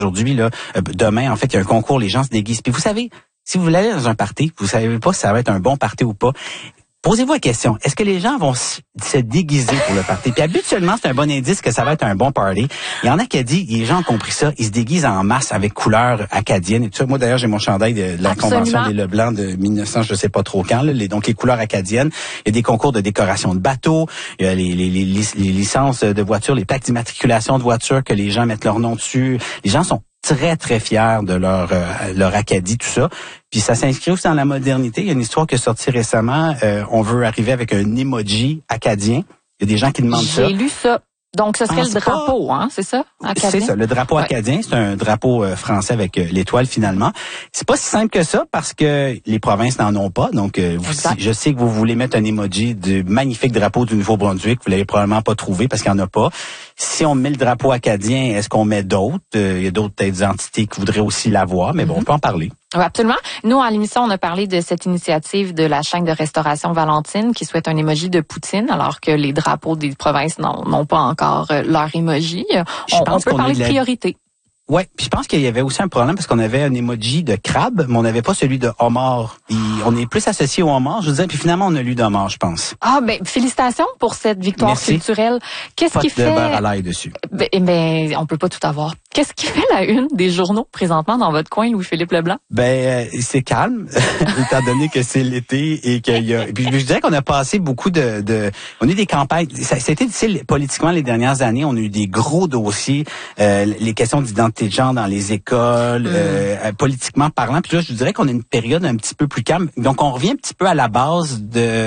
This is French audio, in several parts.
aujourd'hui, là, demain, en fait, il y a un concours, les gens se déguisent. Puis vous savez, si vous voulez aller dans un party, vous savez pas si ça va être un bon party ou pas. Posez-vous la question, est-ce que les gens vont se déguiser pour le party? Puis habituellement, c'est un bon indice que ça va être un bon party. Il y en a qui a dit, les gens ont compris ça, ils se déguisent en masse avec couleurs acadiennes et tout ça. Moi, d'ailleurs, j'ai mon chandail de la Convention des Leblancs de 1900, je sais pas trop quand, là, donc les couleurs acadiennes. Il y a des concours de décoration de bateaux, il y a les licences de voitures, les plaques d'immatriculation de voitures que les gens mettent leur nom dessus. Les gens sont très, très fiers de leur Acadie, tout ça. Puis ça s'inscrit aussi dans la modernité. Il y a une histoire qui est sortie récemment. On veut arriver avec un emoji acadien. Il y a des gens qui demandent ça. J'ai lu ça. Donc, ce serait le drapeau, hein, c'est ça? Acadien? C'est ça, le drapeau acadien. C'est un drapeau français avec l'étoile, finalement. C'est pas si simple que ça parce que les provinces n'en ont pas. Donc, je sais que vous voulez mettre un emoji du magnifique drapeau du Nouveau-Brunswick. Vous l'avez probablement pas trouvé parce qu'il n'y en a pas. Si on met le drapeau acadien, est-ce qu'on met d'autres? Il y a d'autres entités qui voudraient aussi l'avoir, mais bon, on peut en parler. Oui, absolument. Nous, à l'émission, on a parlé de cette initiative de la chaîne de restauration Valentine qui souhaite un emoji de Poutine, alors que les drapeaux des provinces n'ont pas encore leur emoji. On peut parler de priorité. Ouais, puis je pense qu'il y avait aussi un problème parce qu'on avait un emoji de crabe, mais on n'avait pas celui de homard. Puis on est plus associé au homard, je veux dire, puis finalement on a lu d'homard, je pense. Ah ben félicitations pour cette victoire culturelle. Qu'est-ce qui fait de beurre à l'ail dessus. Ben on peut pas tout avoir. Qu'est-ce qui fait la une des journaux présentement dans votre coin, Louis-Philippe Leblanc? C'est calme, étant donné que c'est l'été et qu'il y a. Et puis je dirais qu'on a passé beaucoup on a eu des campagnes. Ça a été difficile politiquement les dernières années. On a eu des gros dossiers, les questions d'identité de genre dans les écoles, politiquement parlant. Puis là, je dirais qu'on a une période un petit peu plus calme. Donc on revient un petit peu à la base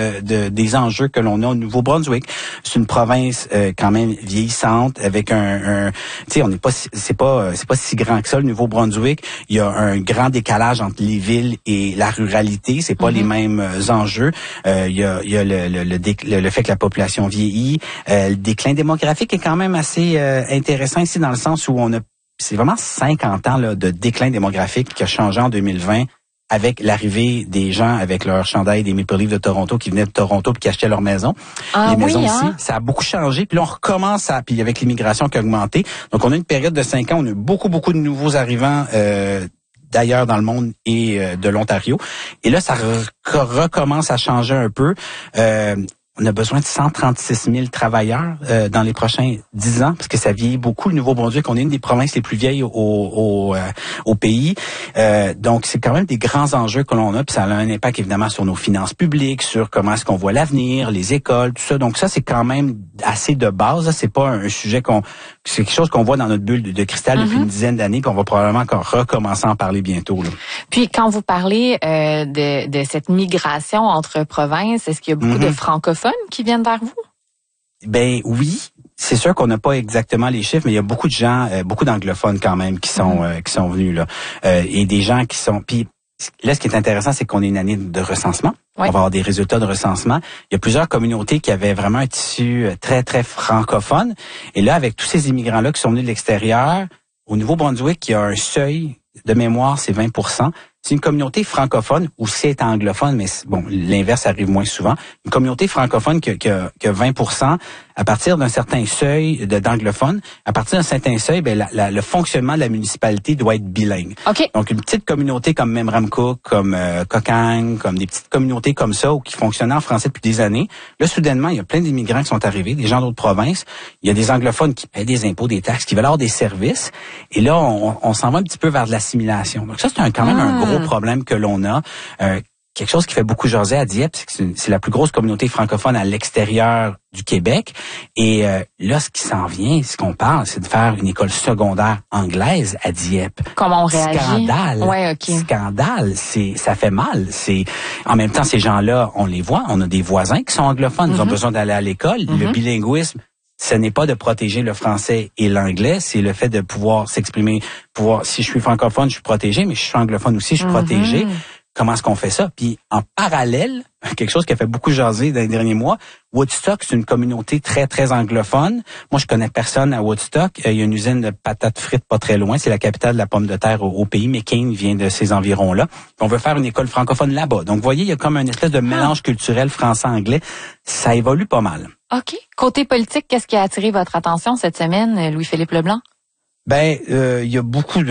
des enjeux que l'on a au Nouveau-Brunswick. C'est une province quand même vieillissante avec tu sais, on n'est pas c'est pas si grand que ça, le Nouveau-Brunswick. Il y a un grand décalage entre les villes et la ruralité. C'est pas les mêmes enjeux. Il y a le fait que la population vieillit. Le déclin démographique est quand même assez intéressant ici dans le sens où c'est vraiment 50 ans là, de déclin démographique qui a changé en 2020 avec l'arrivée des gens avec leur chandail des Maple Leafs de Toronto qui venaient de Toronto puis qui achetaient leur maison. Les maisons ici, ça a beaucoup changé. Puis là, on recommence puis avec l'immigration qui a augmenté. Donc, on a une période de 5 ans, on a eu beaucoup de nouveaux arrivants d'ailleurs dans le monde et de l'Ontario. Et là, ça recommence à changer un peu. On a besoin de 136 000 travailleurs dans les prochains 10 ans, parce que ça vieillit beaucoup. Le Nouveau-Brunswick, on est une des provinces les plus vieilles au pays. Donc, c'est quand même des grands enjeux que l'on a, puis ça a un impact évidemment sur nos finances publiques, sur comment est-ce qu'on voit l'avenir, les écoles, tout ça. Donc, ça, c'est quand même assez de base. C'est pas un sujet c'est quelque chose qu'on voit dans notre bulle de cristal depuis une dizaine d'années, puis on va probablement encore recommencer à en parler bientôt. Là. Puis, quand vous parlez de cette migration entre provinces, est-ce qu'il y a beaucoup de francophones qui viennent vers vous? Ben oui. C'est sûr qu'on n'a pas exactement les chiffres, mais il y a beaucoup de gens, beaucoup d'anglophones quand même qui sont venus là, et des gens qui sont. Puis là, ce qui est intéressant, c'est qu'on est une année de recensement. On va avoir des résultats de recensement. Il y a plusieurs communautés qui avaient vraiment un tissu très très francophone. Et là, avec tous ces immigrants-là qui sont venus de l'extérieur, au Nouveau-Brunswick, il y a un seuil de mémoire, c'est 20%. C'est une communauté francophone ou c'est anglophone, mais bon, l'inverse arrive moins souvent. Une communauté francophone qui a 20%. À partir d'un certain seuil d'anglophones, à partir d'un certain seuil, le fonctionnement de la municipalité doit être bilingue. Okay. Donc, une petite communauté comme Memramcook, comme Kokang, comme des petites communautés comme ça, ou qui fonctionnaient en français depuis des années. Là, soudainement, il y a plein d'immigrants qui sont arrivés, des gens d'autres provinces. Il y a des anglophones qui paient des impôts, des taxes, qui veulent avoir des services. Et là, on s'en va un petit peu vers de l'assimilation. Donc ça, c'est quand même un gros problème que l'on a. Quelque chose qui fait beaucoup jaser à Dieppe, c'est que c'est la plus grosse communauté francophone à l'extérieur du Québec. Et là, ce qui s'en vient, ce qu'on parle, c'est de faire une école secondaire anglaise à Dieppe. Comment on réagit? Scandale. Ouais, okay. Scandale. Ça fait mal. En même temps, ces gens-là, on les voit. On a des voisins qui sont anglophones. Ils ont besoin d'aller à l'école. Le bilinguisme, ce n'est pas de protéger le français et l'anglais, c'est le fait de pouvoir s'exprimer. Si je suis francophone, je suis protégé, mais je suis anglophone aussi, je suis protégé. Comment est-ce qu'on fait ça? Puis en parallèle, quelque chose qui a fait beaucoup jaser dans les derniers mois, Woodstock, c'est une communauté très, très anglophone. Moi, je connais personne à Woodstock. Il y a une usine de patates frites pas très loin. C'est la capitale de la pomme de terre au pays. McCain vient de ces environs-là. On veut faire une école francophone là-bas. Donc, vous voyez, il y a comme une espèce de mélange culturel français-anglais. Ça évolue pas mal. OK. Côté politique, qu'est-ce qui a attiré votre attention cette semaine, Louis-Philippe Leblanc? Il y a beaucoup